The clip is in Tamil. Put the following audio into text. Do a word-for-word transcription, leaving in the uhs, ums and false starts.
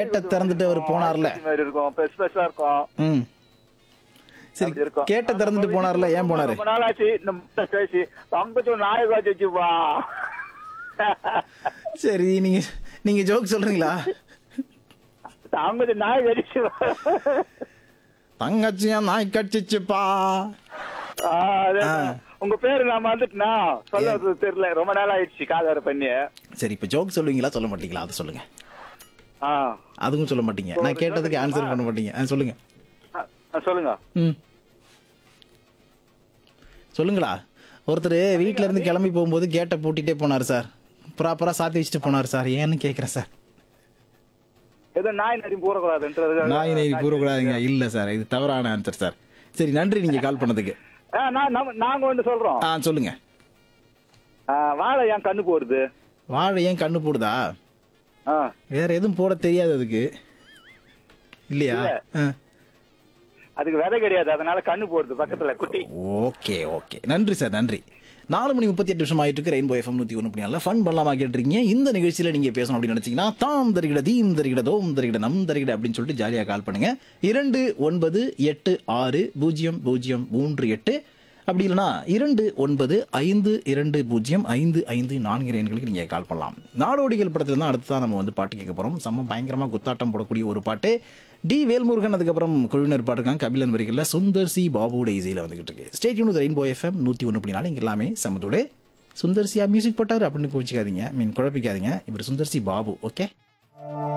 கேட்ட திறந்துட்டு அவர் போனார்ல. மாதிரி இருக்கும், பெருசு பெருசா இருக்கும். ம் சரி, அப்படி இருக்கும். கேட்ட திறந்துட்டு போனார்ல, ஏன் போனாரு? ரொம்ப நாளாச்சு இந்த முட்டை பேசி தங்கச்சி நாயகா வச்சுப்பா. சரி, நீங்க நீங்க ஜோக் சொல்றீங்களா? தங்கச்சி நாய் கடிச்சு. தங்கச்சியா நாய் கடிச்சிச்சுப்பா. உங்க பேரு நான் வந்துட்டுனா சொல்ல தெரியல, ரொம்ப நாள் ஆயிடுச்சு காதார பண்ணி. சரி, இப்ப ஜோக் சொல்லுவீங்களா சொல்ல மாட்டீங்களா அதை சொல்லுங்க. ஆ அதுவும் சொல்ல மாட்டீங்க, நான் கேட்டதுக்கு ஆன்சர் பண்ண மாட்டீங்க. ஆ, சொல்லுங்க. ஆ, சொல்லுங்க. ம் சொல்லுங்களா. ஒருத்தர் வீட்ல இருந்து கிளம்பி போகும்போது கேட்டை பூட்டிட்டே போனார் சார். ப்ராப்பரா சாத்தி வச்சுட்டு போனார் சார். ஏன்னு கேக்குறேன் சார். ஏதோ நாய் நரி கூறக்கூடாதுன்றது. நாய் நெறி கூறக்கூடாதுங்க. இல்ல சார், இது தவறான ஆன்சர் சார். சரி, நன்றி நீங்க கால் பண்ணதுக்கு. ஆ, நான் நம்ம- நாங்க ஒண்ணு சொல்றோம். ஆ சொல்லுங்க. ஆ, வாழை ஏன் கண்ணு போடுது? வாழை ஏன் கண்ணு போடுதா? ஆ, வேற எதுவும் போட தெரியாது அதுக்கு இல்லையா? இல்ல. ஆ. அதுக்கு விதை கிடையாது, அதனால கண்ணு போடுது பக்கத்துல குட்டி. ஓகே ஓகே, நன்றி சார், நன்றி. நாலு மணி முப்பத்தி எட்டு நிமிஷம் ஆயிட்டு இருக்கு. ரெயின்போ எஃப்எம் நூத்தி ஒன்று புள்ளி நாலுல ஃபன் பண்ணலாமா கேட்டிருக்கீங்க. இந்த நிகழ்ச்சியில நீங்க பேசணும் அப்படின்னு நினைச்சீங்கன்னா தாம் தருகிட தீம் தருகிட தோம் தருகிட நம் தருகிட அப்படின்னு சொல்லிட்டு ஜாலியா கால் பண்ணுங்க. இரண்டு ஒன்பது எட்டு ஆறு பூஜ்ஜியம் பூஜ்ஜியம் மூன்று எட்டு, அப்படி இல்லைன்னா இரண்டு ஒன்பது ஐந்து இரண்டு பூஜ்ஜியம் ஐந்து ஐந்து நான்கு எண்களுக்கு நீங்க கால் பண்ணலாம். நாடோடிகள் படத்துல தான் அடுத்து தான் நம்ம வந்து பாட்டு கேட்க போறோம். செம்ம பயங்கரமா குத்தாட்டம் போடக்கூடிய ஒரு பாட்டு. டி வேல்முருகன் அதுக்கப்புறம் குழுவினர் பாட்டுக்காங்க. கபிலன் வரிகளில் சுந்தர் சி பாபுவோட இசையில் வந்துகிட்டு இருக்கு. ஸ்டேட் யூன் ரெயின்போ எஃப்எம் நூற்றி ஒன்று புள்ளி நாலு. இங்கே எல்லாமே சமத்தோட சுந்தர் சியா மியூசிக் போட்டார் அப்படின்னு கோச்சிக்காதீங்க, மீன் குழப்பிக்காதீங்க. இவர் சுந்தர் சி பாபு. ஓகே.